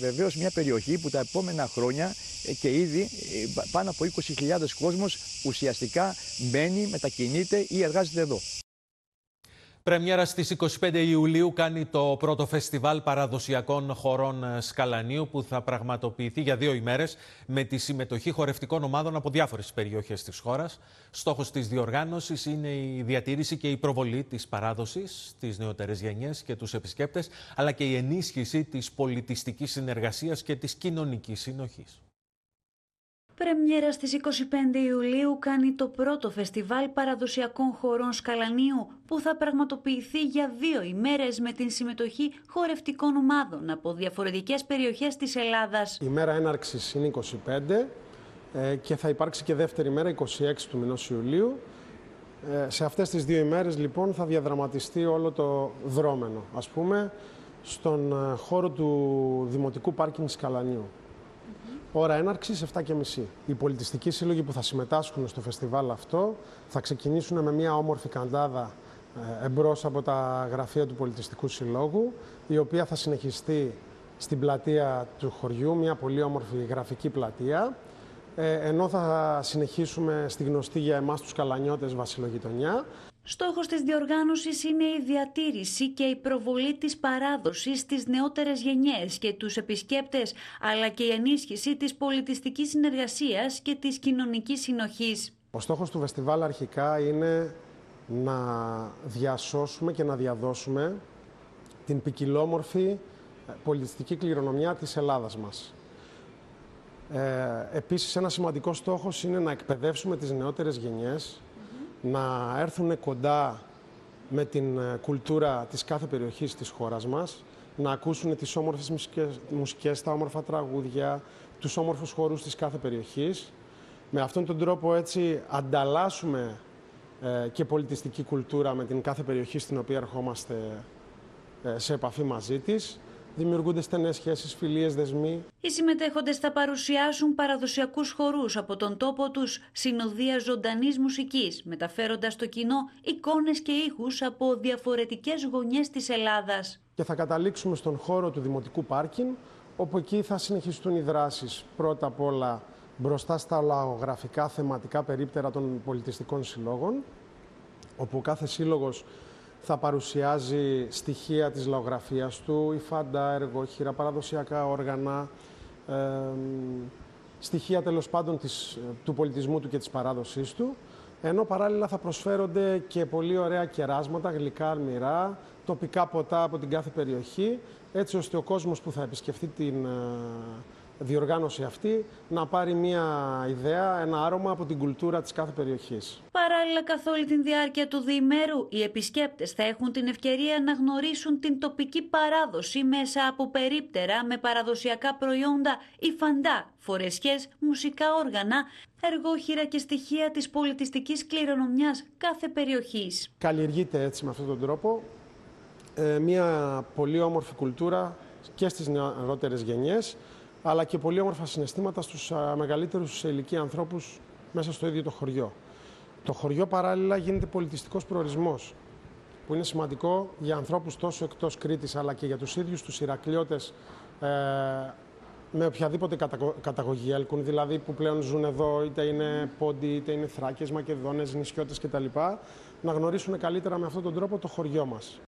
Βεβαίως μια περιοχή που τα επόμενα χρόνια και ήδη πάνω από 20.000 κόσμος ουσιαστικά μένει, μετακινείται ή εργάζεται εδώ. Πρεμιέρα στις 25 Ιουλίου κάνει το πρώτο φεστιβάλ παραδοσιακών χορών Σκαλανίου που θα πραγματοποιηθεί για 2 ημέρες με τη συμμετοχή χορευτικών ομάδων από διάφορες περιοχές της χώρας. Στόχος της διοργάνωσης είναι η διατήρηση και η προβολή της παράδοσης στις νεότερες γενιές και τους επισκέπτες, αλλά και η ενίσχυση της πολιτιστικής συνεργασίας και της κοινωνικής συνοχής. Πρεμιέρα στις 25 Ιουλίου κάνει το πρώτο φεστιβάλ παραδοσιακών χορών Σκαλανίου που θα πραγματοποιηθεί για 2 ημέρες με την συμμετοχή χορευτικών ομάδων από διαφορετικές περιοχές της Ελλάδας. Η μέρα έναρξης είναι 25 και θα υπάρξει και δεύτερη μέρα 26 του μηνός Ιουλίου. Σε αυτές τις 2 ημέρες λοιπόν θα διαδραματιστεί όλο το δρόμενο, ας πούμε, στον χώρο του Δημοτικού Πάρκινγκ Σκαλανίου. Ώρα έναρξης 7:30. Οι πολιτιστικοί σύλλογοι που θα συμμετάσχουν στο φεστιβάλ αυτό θα ξεκινήσουν με μια όμορφη καντάδα εμπρός από τα γραφεία του Πολιτιστικού Συλλόγου, η οποία θα συνεχιστεί στην πλατεία του χωριού, μια πολύ όμορφη γραφική πλατεία, ενώ θα συνεχίσουμε στη γνωστή για εμάς τους Καλανιώτες Βασιλογειτονιά. Στόχος της διοργάνωσης είναι η διατήρηση και η προβολή της παράδοσης στις νεότερες γενιές και τους επισκέπτες, αλλά και η ενίσχυση της πολιτιστικής συνεργασίας και της κοινωνικής συνοχής. Ο στόχος του φεστιβάλ αρχικά είναι να διασώσουμε και να διαδώσουμε την ποικιλόμορφη πολιτιστική κληρονομιά της Ελλάδας μας. Επίσης, ένα σημαντικό στόχος είναι να εκπαιδεύσουμε τις νεότερες γενιές να έρθουν κοντά με την κουλτούρα της κάθε περιοχής της χώρας μας, να ακούσουν τις όμορφες μουσικές, τα όμορφα τραγούδια, τους όμορφους χορούς της κάθε περιοχής. Με αυτόν τον τρόπο έτσι ανταλλάσσουμε και πολιτιστική κουλτούρα με την κάθε περιοχή στην οποία ερχόμαστε σε επαφή μαζί της. Δημιουργούνται στενές σχέσεις, φιλίες, δεσμοί. Οι συμμετέχοντες θα παρουσιάσουν παραδοσιακούς χορούς από τον τόπο τους, συνοδεία ζωντανής μουσικής, μεταφέροντας στο κοινό εικόνες και ήχους από διαφορετικές γωνιές της Ελλάδας. Και θα καταλήξουμε στον χώρο του Δημοτικού Πάρκινγκ, όπου εκεί θα συνεχιστούν οι δράσεις. Πρώτα απ' όλα μπροστά στα λαογραφικά θεματικά περίπτερα των πολιτιστικών συλλόγων, όπου κάθε σύλλογος θα παρουσιάζει στοιχεία της λαογραφίας του, υφαντά, εργόχειρα, παραδοσιακά όργανα, στοιχεία τέλος πάντων του πολιτισμού του και της παράδοσής του, ενώ παράλληλα θα προσφέρονται και πολύ ωραία κεράσματα, γλυκά αλμυρά, τοπικά ποτά από την κάθε περιοχή, έτσι ώστε ο κόσμος που θα επισκεφτεί την διοργάνωση αυτή να πάρει μια ιδέα, ένα άρωμα από την κουλτούρα της κάθε περιοχής. Παράλληλα, καθ' όλη τη διάρκεια του διημέρου, οι επισκέπτες θα έχουν την ευκαιρία να γνωρίσουν την τοπική παράδοση μέσα από περίπτερα με παραδοσιακά προϊόντα, υφαντά, φορεσιές, μουσικά όργανα, εργόχειρα και στοιχεία της πολιτιστικής κληρονομιάς κάθε περιοχής. Καλλιεργείται έτσι με αυτόν τον τρόπο μια πολύ όμορφη κουλτούρα και στις νεότερες γενιές, αλλά και πολύ όμορφα συναισθήματα στους μεγαλύτερους σε ηλικία ανθρώπους μέσα στο ίδιο το χωριό. Το χωριό παράλληλα γίνεται πολιτιστικός προορισμός, που είναι σημαντικό για ανθρώπους τόσο εκτός Κρήτης, αλλά και για τους ίδιους τους Ηρακλειώτες με οποιαδήποτε καταγωγή έλκουν, δηλαδή που πλέον ζουν εδώ, είτε είναι Πόντοι, είτε είναι Θράκες, Μακεδόνες, νησιώτες κτλ. Να γνωρίσουν καλύτερα με αυτόν τον τρόπο το χωριό μας.